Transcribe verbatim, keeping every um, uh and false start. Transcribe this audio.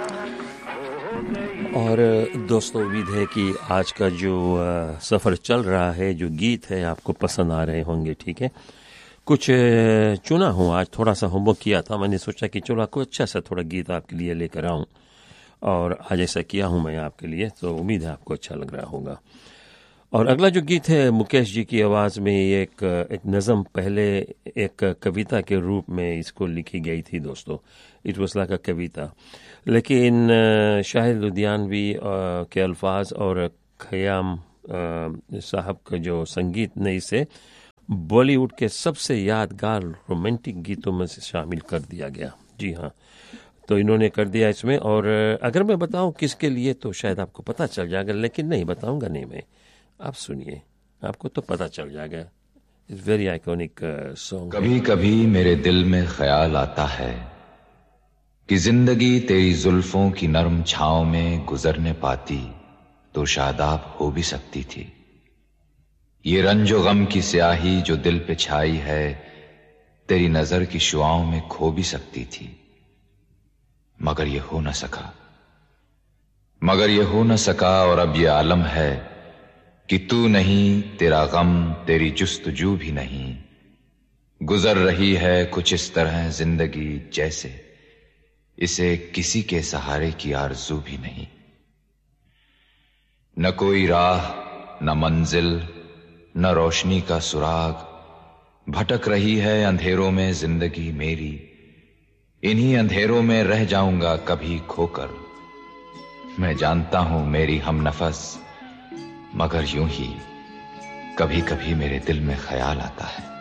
और दोस्तों, उम्मीद है कि आज का जो सफ़र चल रहा है, जो गीत है, आपको पसंद आ रहे होंगे। ठीक है, कुछ चुना हूँ, आज थोड़ा सा होमवर्क किया था, मैंने सोचा कि चलो कोई अच्छा सा थोड़ा गीत आपके लिए लेकर आऊँ, और आज ऐसा किया हूँ मैं आपके लिए, तो उम्मीद है आपको अच्छा लग रहा होगा। और अगला जो गीत है मुकेश जी की आवाज़ में, ये एक एक नज़म पहले एक कविता के रूप में इसको लिखी गई थी दोस्तों। इट वाज लाइक अ कविता, लेकिन शाहिद लुधियानवी के अल्फाज और खयाम साहब का जो संगीत ने इसे बॉलीवुड के सबसे यादगार रोमांटिक गीतों में से शामिल कर दिया गया। जी हाँ, तो इन्होंने कर दिया इसमें। और अगर मैं बताऊं किसके लिए तो शायद आपको पता चल जाएगा, लेकिन नहीं बताऊंगा नहीं मैं, आप सुनिए, आपको तो पता चल जाएगा। It's very iconic song. कभी कभी मेरे दिल में ख्याल आता है कि जिंदगी तेरी जुल्फों की नरम छांव में गुजरने पाती तो शादाब हो भी सकती थी। ये रंजो गम की स्याही जो दिल पे छाई है, तेरी नजर की शुआओं में खो भी सकती थी। मगर ये हो न सका, मगर ये हो न सका और अब ये आलम है कि तू नहीं, तेरा गम, तेरी जुस्तजू भी नहीं। गुजर रही है कुछ इस तरह जिंदगी जैसे इसे किसी के सहारे की आरज़ू भी नहीं। न कोई राह, न मंजिल, न रोशनी का सुराग, भटक रही है अंधेरों में जिंदगी मेरी। इन्हीं अंधेरों में रह जाऊंगा कभी खोकर। मैं जानता हूं मेरी हम नफस, मगर यूं ही कभी कभी मेरे दिल में ख्याल आता है।